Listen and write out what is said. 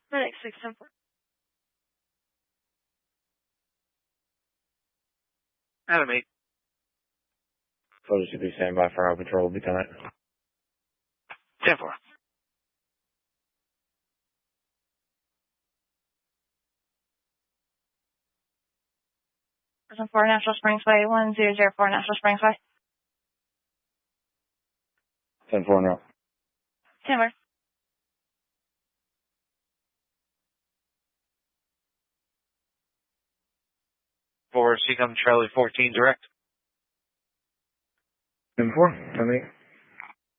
Medic 674. Adam 8. Photos should be standing by for our patrol. Will be coming. 10-4. Person 4 National Springs Way, 1004 National Springs Way. 10-4 now. 10-4. For Seacom Charlie 14 direct. 10-4, 10-8.